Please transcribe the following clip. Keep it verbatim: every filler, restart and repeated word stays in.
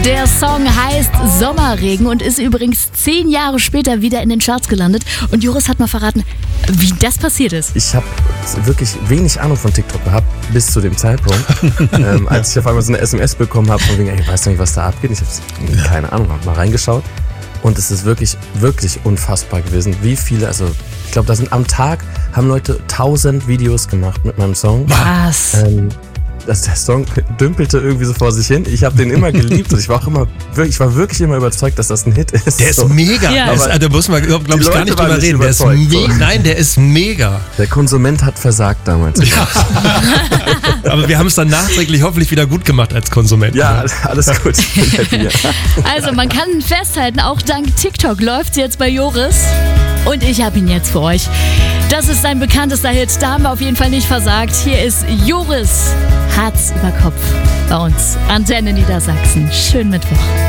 Der Song heißt Sommerregen und ist übrigens zehn Jahre später wieder in den Charts gelandet. Und Joris hat mal verraten, wie das passiert ist. Ich habe wirklich wenig Ahnung von TikTok gehabt, bis zu dem Zeitpunkt, ähm, als ich auf einmal so eine S M S bekommen habe, von wegen, ey, ich weiß nicht, was da abgeht. Ich habe keine Ahnung, habe mal reingeschaut. Und es ist wirklich, wirklich unfassbar gewesen, wie viele, also ich glaube, da sind am Tag, haben Leute tausend Videos gemacht mit meinem Song. Was? Ähm, Das, der Song dümpelte irgendwie so vor sich hin. Ich habe den immer geliebt und ich war auch immer, ich war wirklich immer überzeugt, dass das ein Hit ist. Der ist so. mega. Ja. Ist, da muss man, glaube ich, gar nicht drüber reden. Der ist so. Nein, der ist mega. Der Konsument hat versagt damals. Ja. Aber wir haben es dann nachträglich hoffentlich wieder gut gemacht als Konsument. Ja, alles gut. Also man kann festhalten, auch dank TikTok läuft es jetzt bei Joris. Und ich habe ihn jetzt für euch. Das ist sein bekanntester Hit. Da haben wir auf jeden Fall nicht versagt. Hier ist Joris. Herz über Kopf bei uns. Antenne Niedersachsen. Schönen Mittwoch.